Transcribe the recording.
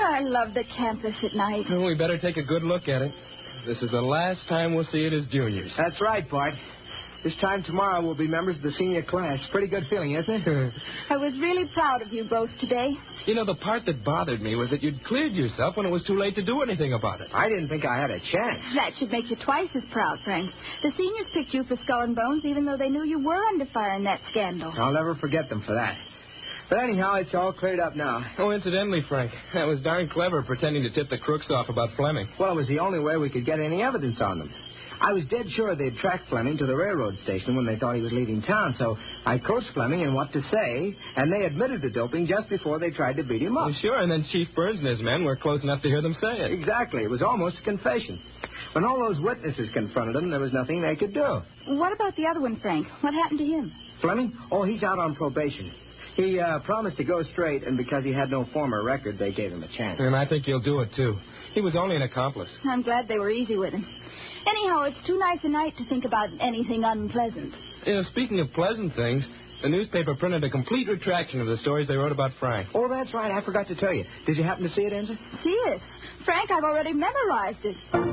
I love the campus at night. Well, we better take a good look at it. This is the last time we'll see it as juniors. That's right, Bart. This time tomorrow we'll be members of the senior class. Pretty good feeling, isn't it? I was really proud of you both today. You know, the part that bothered me was that you'd cleared yourself when it was too late to do anything about it. I didn't think I had a chance. That should make you twice as proud, Frank. The seniors picked you for Skull and Bones even though they knew you were under fire in that scandal. I'll never forget them for that. But anyhow, it's all cleared up now. Oh, incidentally, Frank, that was darn clever pretending to tip the crooks off about Fleming. Well, it was the only way we could get any evidence on them. I was dead sure they'd tracked Fleming to the railroad station when they thought he was leaving town, so I coached Fleming in what to say, and they admitted to doping just before they tried to beat him up. Well, sure, and then Chief Burns and his men were close enough to hear them say it. Exactly. It was almost a confession. When all those witnesses confronted him, there was nothing they could do. What about the other one, Frank? What happened to him? Fleming? Oh, he's out on probation. He promised to go straight, and because he had no former record, they gave him a chance. And I think he'll do it, too. He was only an accomplice. I'm glad they were easy with him. Anyhow, it's too nice a night to think about anything unpleasant. You know, speaking of pleasant things, the newspaper printed a complete retraction of the stories they wrote about Frank. Oh, that's right. I forgot to tell you. Did you happen to see it, Ensign? See it? Frank, I've already memorized it.